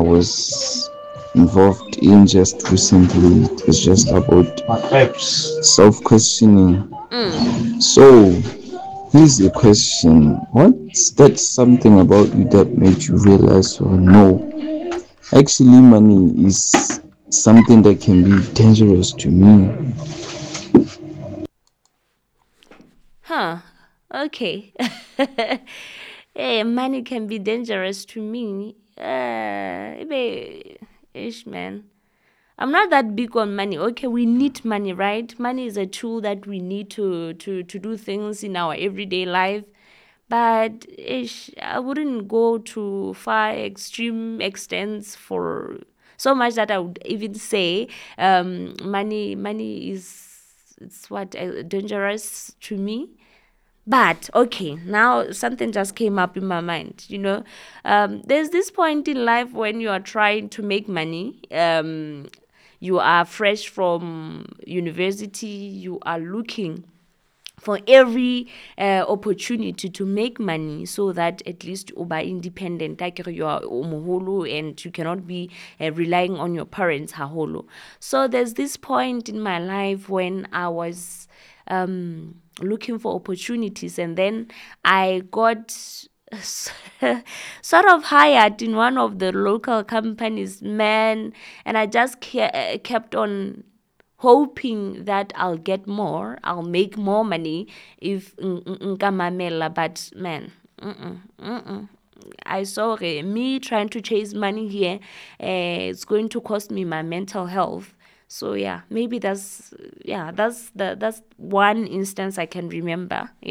was involved in just recently. It was just about self questioning. So, here's a question. What's that something about you that made you realize, oh no, actually, money is something that can be dangerous to me? Huh. Okay. Money can be dangerous to me. Ish, man. I'm not that big on money. Okay, we need money, right? Money is a tool that we need to do things in our everyday life. But ish, I wouldn't go to far extreme extents for so much that I would even say money is it's what dangerous to me. But okay, now something just came up in my mind. There's this point in life when you are trying to make money. You are fresh from university, you are looking for every opportunity to make money so that at least you are independent. Like you are umuhulu and you cannot be relying on your parents haholo. So there's this point in my life when I was looking for opportunities, and then I got sort of hired in one of the local companies, man, and I just kept on hoping that I'll get more, I'll make more money if nkamamela. But man, I saw me trying to chase money here. It's going to cost me my mental health. So yeah, maybe that's one instance I can remember.